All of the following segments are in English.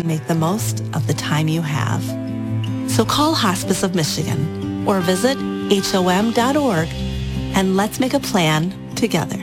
can make the most of the time you have. So call Hospice of Michigan or visit HOM.org and let's make a plan together.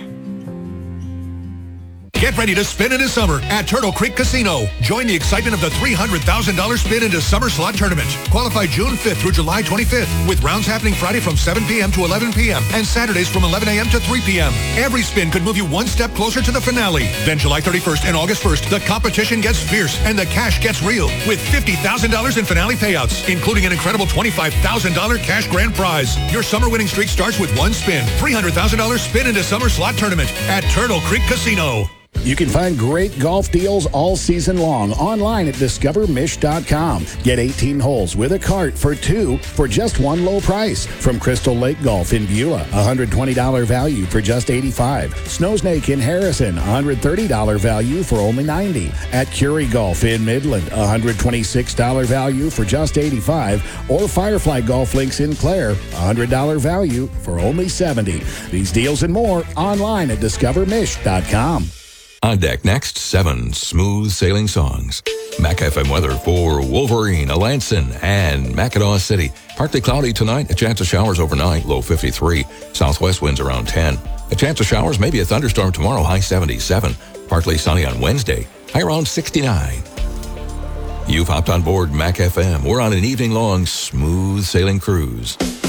Get ready to spin into summer at Turtle Creek Casino. Join the excitement of the $300,000 Spin into Summer Slot Tournament. Qualify June 5th through July 25th with rounds happening Friday from 7 p.m. to 11 p.m. and Saturdays from 11 a.m. to 3 p.m. Every spin could move you one step closer to the finale. Then July 31st and August 1st, the competition gets fierce and the cash gets real with $50,000 in finale payouts, including an incredible $25,000 cash grand prize. Your summer winning streak starts with one spin. $300,000 Spin into Summer Slot Tournament at Turtle Creek Casino. You can find great golf deals all season long online at discovermish.com. Get 18 holes with a cart for two for just one low price. From Crystal Lake Golf in Beulah, $120 value for just $85. Snowsnake in Harrison, $130 value for only $90. At Curie Golf in Midland, $126 value for just $85. Or Firefly Golf Links in Clare, $100 value for only $70. These deals and more online at discovermish.com. On deck next, 7 smooth sailing songs. Mac FM weather for Wolverine, Alanson, and Mackinaw City. Partly cloudy tonight, a chance of showers overnight, low 53. Southwest winds around 10. A chance of showers, maybe a thunderstorm tomorrow, high 77. Partly sunny on Wednesday, high around 69. You've hopped on board Mac FM. We're on an evening-long smooth sailing cruise.